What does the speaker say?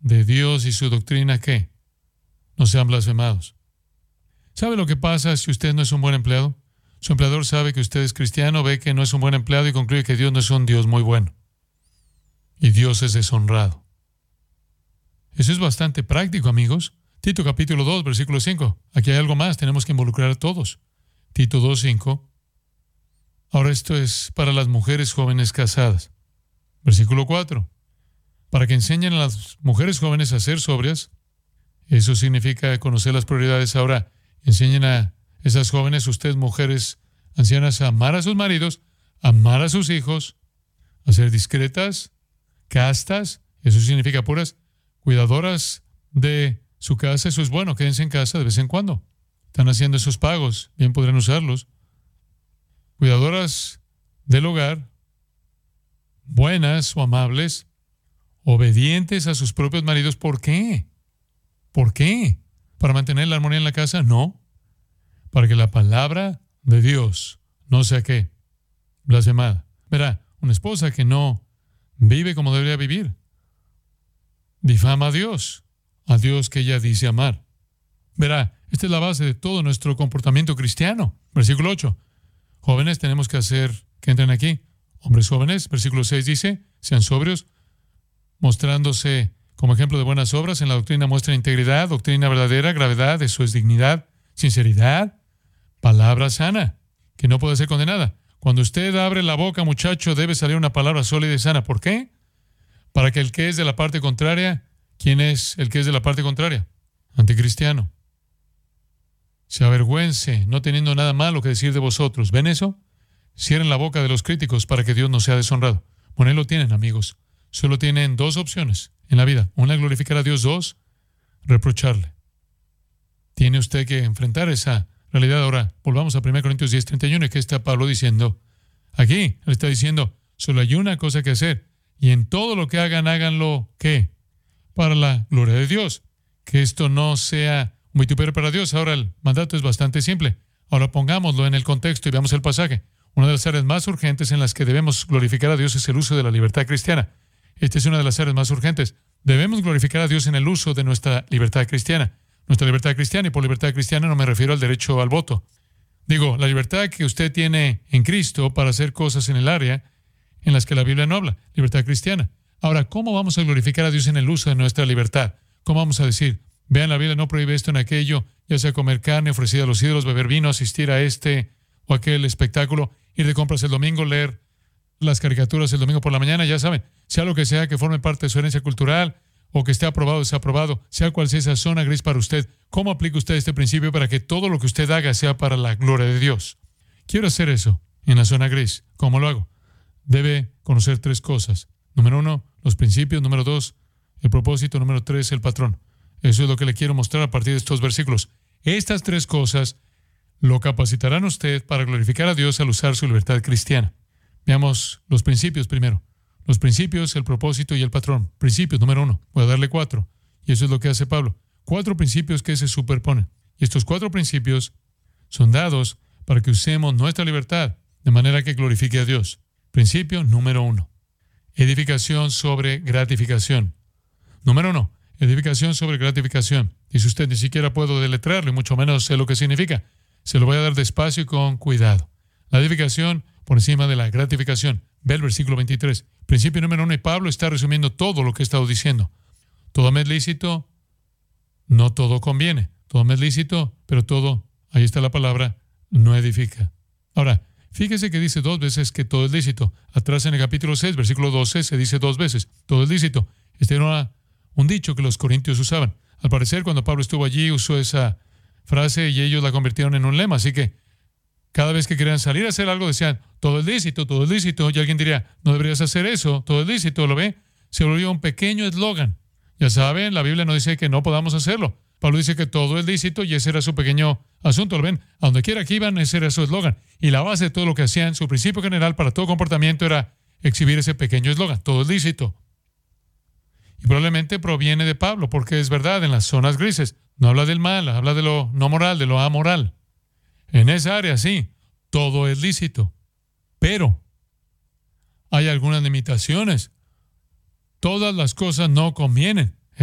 de Dios y su doctrina, ¿qué? No sean blasfemados. ¿Sabe lo que pasa si usted no es un buen empleado? Su empleador sabe que usted es cristiano, ve que no es un buen empleado y concluye que Dios no es un Dios muy bueno. Y Dios es deshonrado. Eso es bastante práctico, amigos. Tito capítulo 2, versículo 5. Aquí hay algo más, tenemos que involucrar a todos. Tito 2, 5. Ahora esto es para las mujeres jóvenes casadas. Versículo 4. Para que enseñen a las mujeres jóvenes a ser sobrias. Eso significa conocer las prioridades. Ahora, enseñen a esas jóvenes, ustedes mujeres ancianas, a amar a sus maridos, a amar a sus hijos, a ser discretas, castas, eso significa puras, cuidadoras de su casa. Eso es bueno, quédense en casa de vez en cuando. Están haciendo esos pagos, bien podrán usarlos. Cuidadoras del hogar, buenas o amables, obedientes a sus propios maridos. ¿Por qué? ¿Por qué? ¿Para mantener la armonía en la casa? No. Para que la palabra de Dios no sea ¿qué? Blasfemada. Verá, una esposa que no vive como debería vivir difama a Dios que ella dice amar. Verá, esta es la base de todo nuestro comportamiento cristiano. Versículo 8. Jóvenes, tenemos que hacer que entren aquí. Hombres jóvenes, versículo 6 dice, sean sobrios, mostrándose como ejemplo de buenas obras. En la doctrina muestran integridad, doctrina verdadera, gravedad, eso es dignidad, sinceridad, palabra sana, que no puede ser condenada. Cuando usted abre la boca, muchacho, debe salir una palabra sólida y sana. ¿Por qué? Para que el que es de la parte contraria, ¿quién es el que es de la parte contraria? Anticristiano. Se avergüence, no teniendo nada malo que decir de vosotros. ¿Ven eso? Cierren la boca de los críticos para que Dios no sea deshonrado. Bueno, ahí lo tienen, amigos. Solo tienen dos opciones en la vida. Una, glorificar a Dios. Dos, reprocharle. Tiene usted que enfrentar esa realidad. Ahora, volvamos a 1 Corintios 10, 31, y que está Pablo diciendo, aquí, él está diciendo, solo hay una cosa que hacer, y en todo lo que hagan, háganlo, ¿qué? Para la gloria de Dios. Que esto no sea un vituperio para Dios. Ahora, el mandato es bastante simple. Ahora pongámoslo en el contexto y veamos el pasaje. Una de las áreas más urgentes en las que debemos glorificar a Dios es el uso de la libertad cristiana. Esta es una de las áreas más urgentes. Debemos glorificar a Dios en el uso de nuestra libertad cristiana. Nuestra libertad cristiana, y por libertad cristiana no me refiero al derecho al voto. Digo, la libertad que usted tiene en Cristo para hacer cosas en el área en las que la Biblia no habla. Libertad cristiana. Ahora, ¿cómo vamos a glorificar a Dios en el uso de nuestra libertad? ¿Cómo vamos a decir, vean, la Biblia no prohíbe esto en aquello, ya sea comer carne ofrecida a los ídolos, beber vino, asistir a este o aquel espectáculo, ir de compras el domingo, leer las caricaturas el domingo por la mañana, ya saben, sea lo que sea que forme parte de su herencia cultural o que esté aprobado o desaprobado, sea cual sea esa zona gris para usted, ¿cómo aplica usted este principio para que todo lo que usted haga sea para la gloria de Dios? Quiero hacer eso en la zona gris. ¿Cómo lo hago? Debe conocer tres cosas. Número 1, los principios. Número 2, el propósito. Número 3, el patrón. Eso es lo que le quiero mostrar a partir de estos versículos. Estas tres cosas lo capacitarán a usted para glorificar a Dios al usar su libertad cristiana. Veamos los principios primero. Los principios, el propósito y el patrón. Principios, número 1. Voy a darle 4. Y eso es lo que hace Pablo. 4 principios que se superponen. Y estos 4 principios son dados para que usemos nuestra libertad de manera que glorifique a Dios. Principio número 1. Edificación sobre gratificación. Número 1. Edificación sobre gratificación. Dice usted, ni siquiera puedo deletrearlo y mucho menos sé lo que significa. Se lo voy a dar despacio y con cuidado. La edificación por encima de la gratificación. Ve el versículo 23. Principio número 1, y Pablo está resumiendo todo lo que he estado diciendo. Todo me es lícito, no todo conviene. Todo me es lícito, pero todo, ahí está la palabra, no edifica. Ahora, fíjese que dice 2 veces que todo es lícito. Atrás en el capítulo 6, versículo 12, se dice 2 veces, todo es lícito. Este era un dicho que los corintios usaban. Al parecer, cuando Pablo estuvo allí, usó esa frase y ellos la convirtieron en un lema. Así que cada vez que querían salir a hacer algo, decían, todo es lícito, y alguien diría, no deberías hacer eso, todo es lícito, ¿lo ve? Se volvió un pequeño eslogan. Ya saben, la Biblia no dice que no podamos hacerlo. Pablo dice que todo es lícito y ese era su pequeño asunto, ¿lo ven? A donde quiera que iban, ese era su eslogan. Y la base de todo lo que hacían, su principio general para todo comportamiento era exhibir ese pequeño eslogan, todo es lícito. Y probablemente proviene de Pablo, porque es verdad, en las zonas grises. No habla del mal, habla de lo no moral, de lo amoral. En esa área, sí, todo es lícito. Pero hay algunas limitaciones. Todas las cosas no convienen.